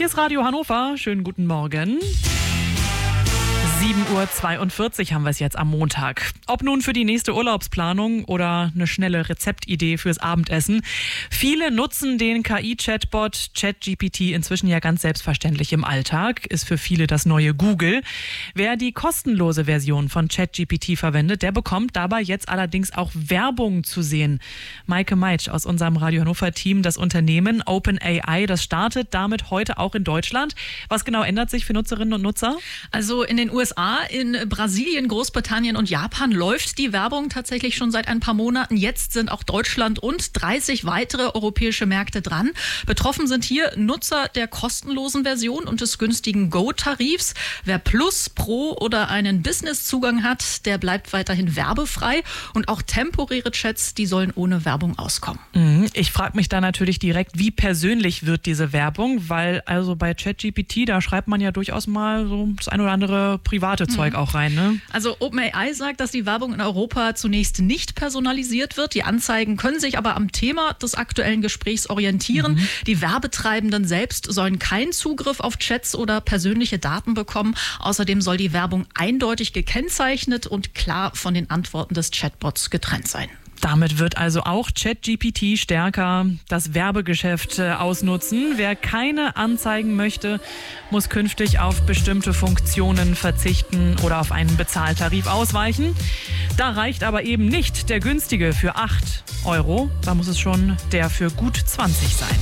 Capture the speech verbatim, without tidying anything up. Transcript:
ist Radio Hannover. Schönen guten Morgen. sieben Uhr zweiundvierzig haben wir es jetzt am Montag. Ob nun für die nächste Urlaubsplanung oder eine schnelle Rezeptidee fürs Abendessen. Viele nutzen den K I-Chatbot ChatGPT inzwischen ja ganz selbstverständlich im Alltag. Ist für viele das neue Google. Wer die kostenlose Version von ChatGPT verwendet, der bekommt dabei jetzt allerdings auch Werbung zu sehen. Maike Meitsch aus unserem Radio Hannover-Team, das Unternehmen OpenAI, das startet damit heute auch in Deutschland. Was genau ändert sich für Nutzerinnen und Nutzer? Also in den U S A, in Brasilien, Großbritannien und Japan läuft die Werbung tatsächlich schon seit ein paar Monaten. Jetzt sind auch Deutschland und dreißig weitere europäische Märkte dran. Betroffen sind hier Nutzer der kostenlosen Version und des günstigen Go-Tarifs. Wer Plus, Pro oder einen Business-Zugang hat, der bleibt weiterhin werbefrei. Und auch temporäre Chats, die sollen ohne Werbung auskommen. Ich frage mich da natürlich direkt, wie persönlich wird diese Werbung? Weil also bei ChatGPT, da schreibt man ja durchaus mal so das ein oder andere private Zeug auch rein, ne? Also OpenAI sagt, dass die Werbung in Europa zunächst nicht personalisiert wird. Die Anzeigen können sich aber am Thema des aktuellen Gesprächs orientieren. Mhm. Die Werbetreibenden selbst sollen keinen Zugriff auf Chats oder persönliche Daten bekommen. Außerdem soll die Werbung eindeutig gekennzeichnet und klar von den Antworten des Chatbots getrennt sein. Damit wird also auch ChatGPT stärker das Werbegeschäft ausnutzen. Wer keine Anzeigen möchte, muss künftig auf bestimmte Funktionen verzichten oder auf einen Bezahltarif ausweichen. Da reicht aber eben nicht der günstige für acht Euro. Da muss es schon der für gut zwanzig sein.